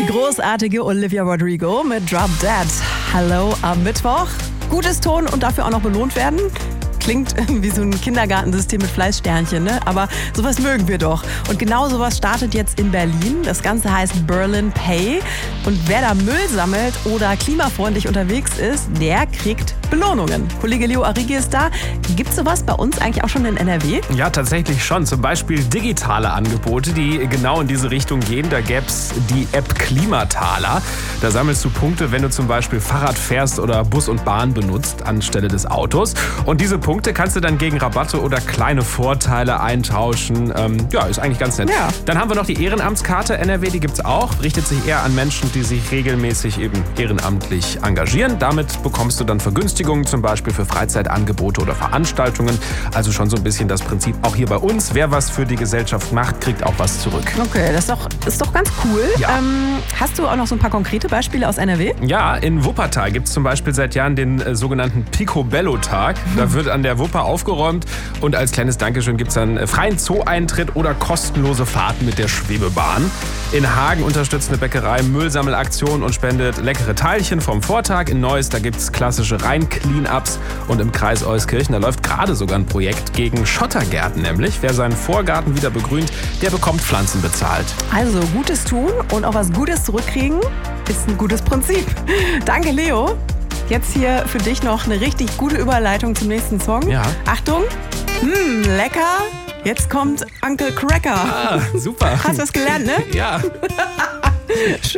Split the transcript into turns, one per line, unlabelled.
Die großartige Olivia Rodrigo mit Drop Dead. Hallo am Mittwoch. Gutes Ton und dafür auch noch belohnt werden. Klingt wie so ein Kindergartensystem mit Fleißsternchen, ne? Aber sowas mögen wir doch. Und genau sowas startet jetzt in Berlin. Das Ganze heißt Berlin Pay. Und wer da Müll sammelt oder klimafreundlich unterwegs ist, der kriegt Belohnungen. Kollege Leo Arrighi ist da. Gibt es sowas bei uns eigentlich auch schon in NRW?
Ja, tatsächlich schon. Zum Beispiel digitale Angebote, die genau in diese Richtung gehen. Da gäbe es die App Klimataler. Da sammelst du Punkte, wenn du zum Beispiel Fahrrad fährst oder Bus und Bahn benutzt anstelle des Autos. Und diese Punkte kannst du dann gegen Rabatte oder kleine Vorteile eintauschen. Ist eigentlich ganz nett.
Ja.
Dann haben wir noch die Ehrenamtskarte NRW, die gibt's auch. Richtet sich eher an Menschen, die sich regelmäßig eben ehrenamtlich engagieren. Damit bekommst du dann Vergünstigungen, zum Beispiel für Freizeitangebote oder Veranstaltungen. Also schon so ein bisschen das Prinzip auch hier bei uns. Wer was für die Gesellschaft macht, kriegt auch was zurück.
Okay, das ist doch ganz cool.
Ja.
Hast du auch noch so ein paar konkrete Beispiele aus NRW?
Ja, in Wuppertal gibt es zum Beispiel seit Jahren den sogenannten Picobello-Tag. Da wird an der Wupper aufgeräumt und als kleines Dankeschön gibt es dann freien Zoo-Eintritt oder kostenlose Fahrten mit der Schwebebahn. In Hagen unterstützt eine Bäckerei Müllsammelaktion und spendet leckere Teilchen vom Vortag. In Neuss, da gibt es klassische Rhein-Clean-Ups und im Kreis Euskirchen, da läuft gerade sogar ein Projekt gegen Schottergärten nämlich. Wer seinen Vorgarten wieder begrünt, der bekommt Pflanzen bezahlt.
Also Gutes tun und auch was Gutes zurückkriegen ist ein gutes Prinzip. Danke, Leo. Jetzt hier für dich noch eine richtig gute Überleitung zum nächsten Song.
Ja.
Achtung, lecker. Jetzt kommt Uncle Cracker.
Ah, super.
Hast du das gelernt, ne?
Ja.